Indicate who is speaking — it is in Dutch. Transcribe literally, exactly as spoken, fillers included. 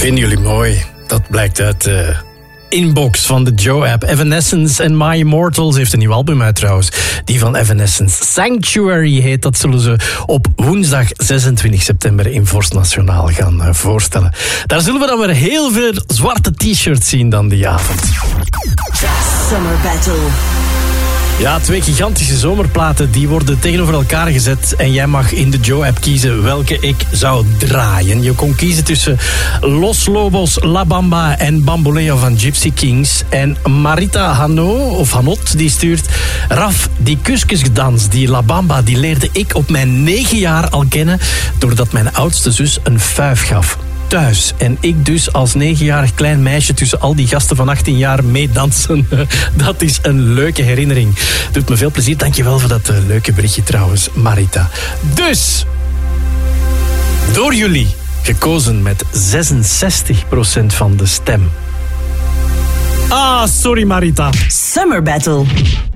Speaker 1: Vinden jullie mooi? Dat blijkt uit de inbox van de Joe-app. Evanescence and My Immortals heeft een nieuw album uit trouwens. Die van Evanescence. Sanctuary heet. Dat zullen ze op woensdag zesentwintig september in Vorst Nationaal gaan uh, voorstellen. Daar zullen we dan weer heel veel zwarte t-shirts zien dan die avond.
Speaker 2: Summer Battle.
Speaker 1: Ja, twee gigantische zomerplaten die worden tegenover elkaar gezet en jij mag in de Joe-app kiezen welke ik zou draaien. Je kon kiezen tussen Los Lobos, La Bamba en Bamboleo van Gypsy Kings. En Marita Hano, of Hanot, die stuurt Raf, die kuskusdans, die La Bamba, die leerde ik op mijn negen jaar al kennen doordat mijn oudste zus een fuif gaf. Thuis. En ik dus als negenjarig klein meisje tussen al die gasten van achttien jaar meedansen. Dat is een leuke herinnering. Doet me veel plezier. Dankjewel voor dat uh, leuke berichtje trouwens, Marita. Dus, door jullie gekozen met zesenzestig procent van de stem. Ah, sorry Marita.
Speaker 2: Summer Battle.